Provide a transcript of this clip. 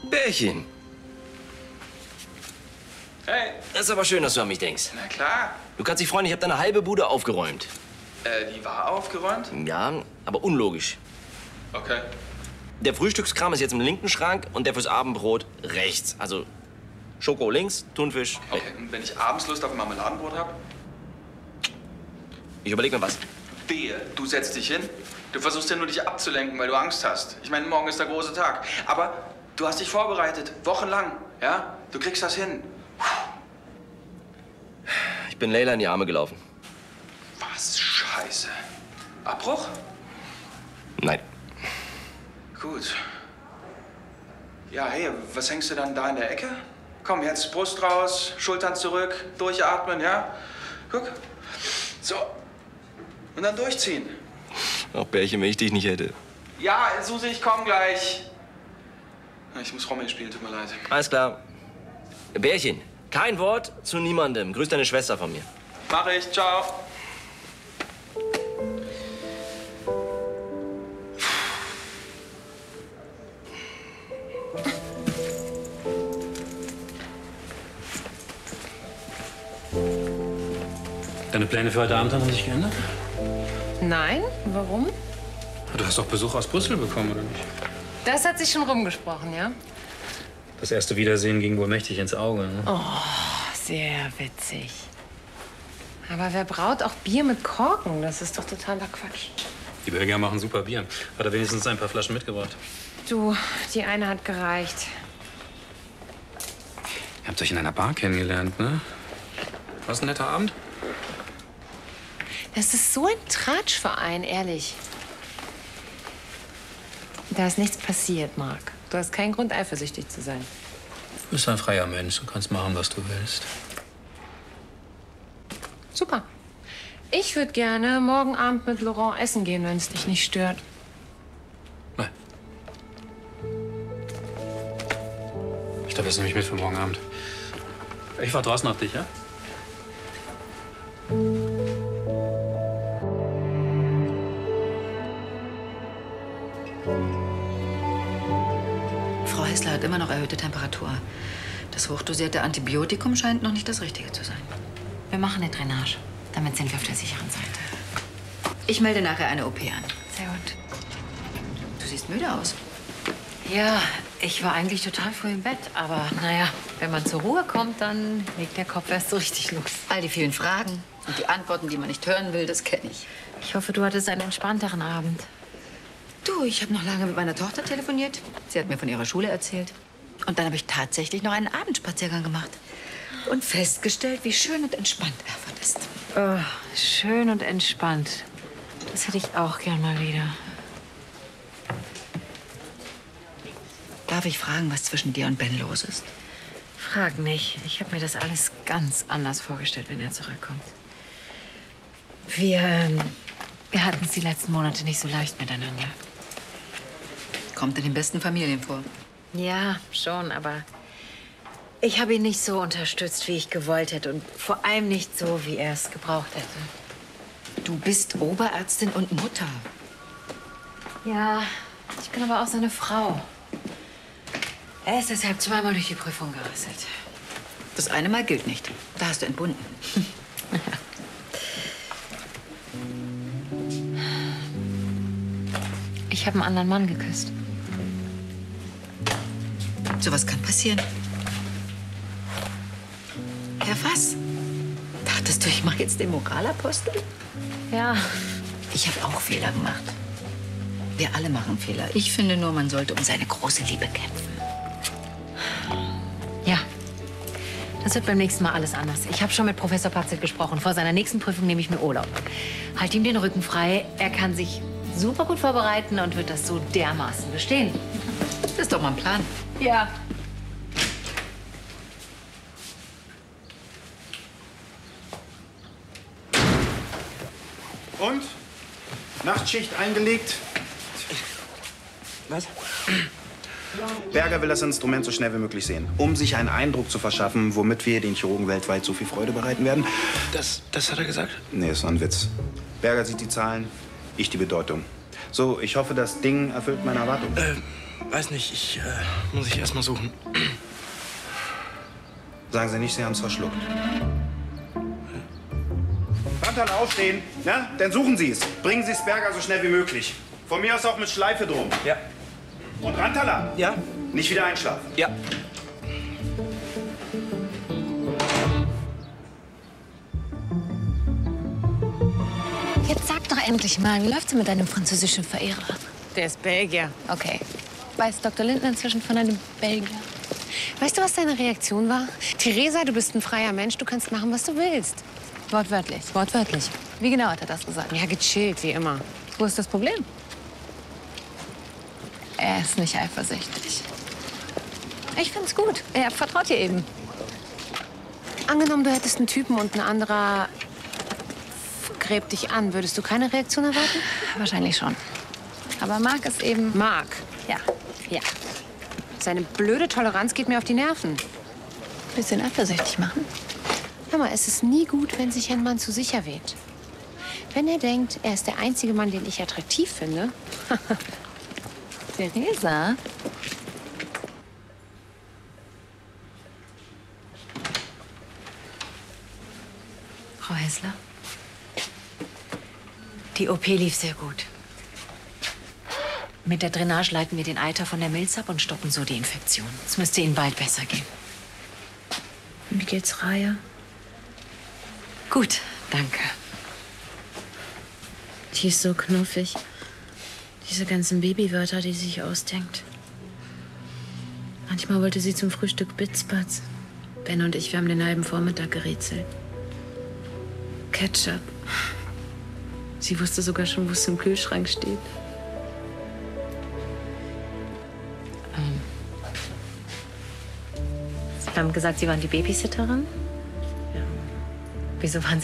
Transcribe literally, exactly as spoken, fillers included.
Bärchen. Hey. Das ist aber schön, dass du an mich denkst. Na klar. Du kannst dich freuen, ich habe deine halbe Bude aufgeräumt. Äh, die war aufgeräumt? Ja, aber unlogisch. Okay. Der Frühstückskram ist jetzt im linken Schrank und der fürs Abendbrot rechts. Also Schoko links, Thunfisch. Okay, und wenn ich abends Lust auf ein Marmeladenbrot habe? Ich überleg mir was. Wehe, du setzt dich hin. Du versuchst ja nur, dich abzulenken, weil du Angst hast. Ich meine, morgen ist der große Tag. Aber du hast dich vorbereitet, wochenlang, ja? Du kriegst das hin. Ich bin Leila in die Arme gelaufen. Was? Scheiße. Abbruch? Nein. Gut. Ja, hey, was hängst du dann da in der Ecke? Komm, jetzt Brust raus, Schultern zurück, durchatmen, ja? Guck. So. Und dann durchziehen. Ach, Bärchen, wenn ich dich nicht hätte. Ja, Susi, ich komm gleich. Ich muss Romy spielen, tut mir leid. Alles klar. Bärchen, kein Wort zu niemandem. Grüß deine Schwester von mir. Mach ich, ciao. Deine Pläne für heute Abend haben sich geändert? Nein, warum? Du hast doch Besuch aus Brüssel bekommen, oder nicht? Das hat sich schon rumgesprochen, ja? Das erste Wiedersehen ging wohl mächtig ins Auge, ne? Oh, sehr witzig. Aber wer braut auch Bier mit Korken? Das ist doch totaler Quatsch. Die Belgier machen super Bier. Hat er wenigstens ein paar Flaschen mitgebracht? Du, die eine hat gereicht. Ihr habt euch in einer Bar kennengelernt, ne? Was ein netter Abend? Das ist so ein Tratschverein, ehrlich. Da ist nichts passiert, Marc. Du hast keinen Grund, eifersüchtig zu sein. Du bist ein freier Mensch. Du kannst machen, was du willst. Super. Ich würde gerne morgen Abend mit Laurent essen gehen, wenn es dich nicht stört. Nein. Ich glaube, das nehme ich mit für morgen Abend. Ich fahr draußen auf dich, ja? Frau Hessler hat immer noch erhöhte Temperatur. Das hochdosierte Antibiotikum scheint noch nicht das Richtige zu sein. Wir machen eine Drainage. Damit sind wir auf der sicheren Seite. Ich melde nachher eine O P an. Sehr gut. Du siehst müde aus. Ja, ich war eigentlich total früh im Bett. Aber naja, wenn man zur Ruhe kommt, dann legt der Kopf erst so richtig los. All die vielen Fragen und die Antworten, die man nicht hören will, das kenne ich. Ich hoffe, du hattest einen entspannteren Abend. Du, ich habe noch lange mit meiner Tochter telefoniert. Sie hat mir von ihrer Schule erzählt. Und dann habe ich tatsächlich noch einen Abendspaziergang gemacht. Und festgestellt, wie schön und entspannt Erfurt ist. Oh, schön und entspannt. Das hätte ich auch gern mal wieder. Darf ich fragen, was zwischen dir und Ben los ist? Frag nicht. Ich habe mir das alles ganz anders vorgestellt, wenn er zurückkommt. Wir, ähm, wir hatten es die letzten Monate nicht so leicht miteinander. Kommt in den besten Familien vor. Ja, schon, aber ich habe ihn nicht so unterstützt, wie ich gewollt hätte. Und vor allem nicht so, wie er es gebraucht hätte. Du bist Oberärztin und Mutter. Ja, ich bin aber auch seine Frau. Er ist deshalb zweimal durch die Prüfung gerasselt. Das eine Mal gilt nicht. Da hast du entbunden. Ich habe einen anderen Mann geküsst. Sowas kann passieren. Ja, was? Dachtest du, ich mache jetzt den Moralapostel? Ja. Ich habe auch Fehler gemacht. Wir alle machen Fehler. Ich finde nur, man sollte um seine große Liebe kämpfen. Ja. Das wird beim nächsten Mal alles anders. Ich habe schon mit Professor Patzel gesprochen. Vor seiner nächsten Prüfung nehme ich mir Urlaub. Halt ihm den Rücken frei. Er kann sich super gut vorbereiten und wird das so dermaßen bestehen. Das ist doch mal ein Plan. Ja. Und? Nachtschicht eingelegt? Was? Berger will das Instrument so schnell wie möglich sehen, um sich einen Eindruck zu verschaffen, womit wir den Chirurgen weltweit so viel Freude bereiten werden. Das, das hat er gesagt? Nee, ist ein Witz. Berger sieht die Zahlen, ich die Bedeutung. So, ich hoffe, das Ding erfüllt meine Erwartungen. Äh, weiß nicht, ich äh, muss ich erst mal suchen. Sagen Sie nicht, Sie haben es verschluckt. Brandtal aufstehen, ne? Dann suchen Sie es. Bringen Sie es Berger so schnell wie möglich. Von mir aus auch mit Schleife drum. Ja. Und Brandtaler? Ja? Nicht wieder einschlafen. Ja. Jetzt sag doch endlich mal, wie läuft's denn mit deinem französischen Verehrer? Der ist Belgier. Okay. Weiß Doktor Lindner inzwischen von einem Belgier? Weißt du, was deine Reaktion war? Theresa, du bist ein freier Mensch, du kannst machen, was du willst. Wortwörtlich, wortwörtlich. Wie genau hat er das gesagt? Ja, gechillt, wie immer. Wo ist das Problem? Er ist nicht eifersüchtig. Ich find's gut. Er vertraut dir eben. Angenommen, du hättest einen Typen und ein anderer gräbt dich an. Würdest du keine Reaktion erwarten? Wahrscheinlich schon. Aber Marc ist eben... Marc. Ja, ja. Seine blöde Toleranz geht mir auf die Nerven. Bisschen eifersüchtig machen. Hör mal, es ist nie gut, wenn sich ein Mann zu sicher wähnt. Wenn er denkt, er ist der einzige Mann, den ich attraktiv finde. Theresa? Frau Hessler? Die O P lief sehr gut. Mit der Drainage leiten wir den Eiter von der Milz ab und stoppen so die Infektion. Es müsste Ihnen bald besser gehen. Wie geht's Raya? Gut, danke. Die ist so knuffig. Diese ganzen Babywörter, die sie sich ausdenkt. Manchmal wollte sie zum Frühstück Bitzpatz. Ben und ich, wir haben den halben Vormittag gerätselt. Ketchup. Sie wusste sogar schon, wo es im Kühlschrank steht. Ähm. Sie haben gesagt, Sie waren die Babysitterin? Ja. Wieso waren Sie